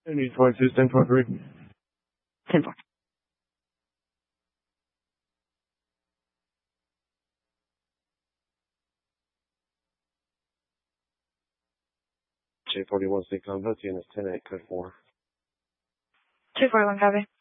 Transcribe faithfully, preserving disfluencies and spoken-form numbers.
Need twenty-two, ten four three. ten four. J forty-one, six on Vestian is ten eight, code four. two forty-one, copy.